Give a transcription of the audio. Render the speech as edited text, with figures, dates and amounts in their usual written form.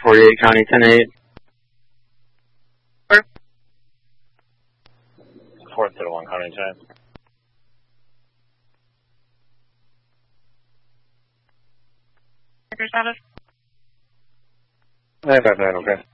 48 County 10-8. 4th to the 1 County 10. 959, okay.